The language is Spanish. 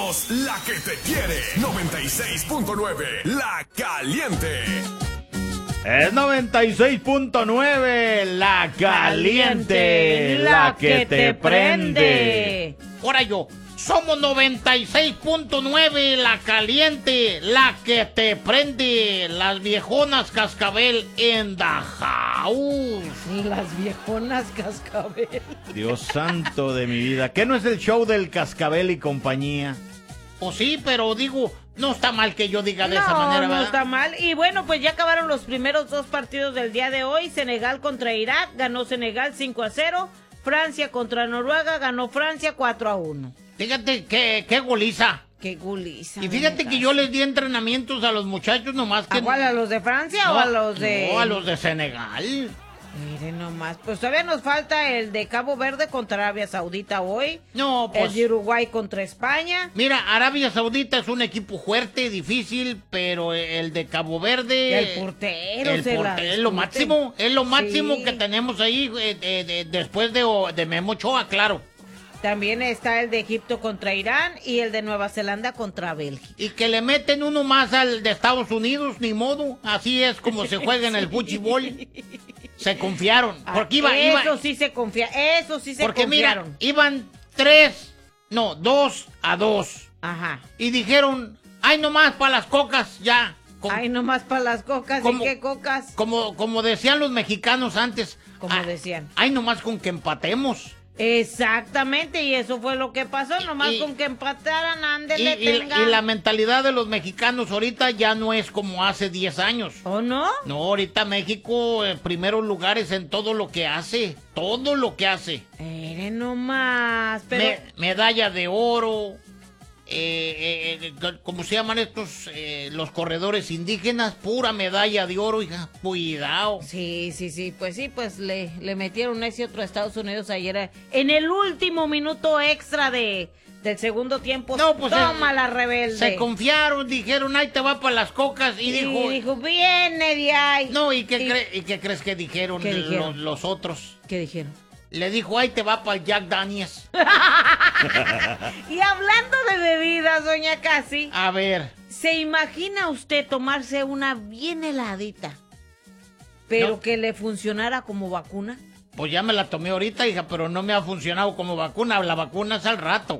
somos la que te quiere. 96.9, La Caliente. Es 96.9, La Caliente, la que te prende. Ahora yo, somos 96.9, La Caliente, la que te prende. Las viejonas cascabel en the house. Las viejonas cascabel. Dios santo de mi vida. ¿Qué no es el show del Cascabel y compañía? Pues sí, pero digo, no está mal que yo diga de esa manera, ¿verdad? No está mal. Y bueno, pues ya acabaron los primeros dos partidos del día de hoy. Senegal contra Irak, ganó Senegal 5-0. Francia contra Noruega, ganó Francia 4-1. Fíjate qué goliza. Qué goliza. Y fíjate que yo les di entrenamientos a los muchachos nomás que... ¿A cuál? ¿A los de Francia o a los de...? No, a los de Senegal. Miren nomás, pues todavía nos falta el de Cabo Verde contra Arabia Saudita hoy. No, pues... El de Uruguay contra España. Mira, Arabia Saudita es un equipo fuerte, difícil, pero el de Cabo Verde... El portero. Es lo máximo, Sí. que tenemos ahí después de Memo Ochoa, claro. También está el de Egipto contra Irán y el de Nueva Zelanda contra Bélgica. Y que le meten uno más al de Estados Unidos, ni modo. Así es como se juega en el fútbol. Se confiaron. Porque Eso sí se confiaron. Porque confiaron. mira, iban 2-2. Ajá. Y dijeron, ay nomás para las cocas, ya. Ay, nomás para las cocas. ¿Y qué cocas? Como decían los mexicanos antes. Como decían. Ay nomás con que empatemos. Exactamente, y eso fue lo que pasó, nomás con que empataran, ándele, tenga. Y la mentalidad de los mexicanos ahorita ya no es como hace 10 años. ¿O no? No, ahorita México en primeros lugares en todo lo que hace, nomás, pero... medalla de oro, ¿cómo se llaman estos? Los corredores indígenas, pura medalla de oro, hija, cuidado. Sí, pues le metieron ese otro a Estados Unidos ayer en el último minuto extra del segundo tiempo. No, pues toma la rebelde. Se confiaron, dijeron, ahí te va para las cocas, y dijo, viene de ahí. No, ¿y qué crees que dijeron, los otros? ¿Qué dijeron? Le dijo, ahí te va para el Jack Daniels. Y hablando de bebidas, doña Casi. A ver. ¿Se imagina usted tomarse una bien heladita, pero que le funcionara como vacuna? Pues ya me la tomé ahorita, hija, pero no me ha funcionado como vacuna. La vacuna es al rato.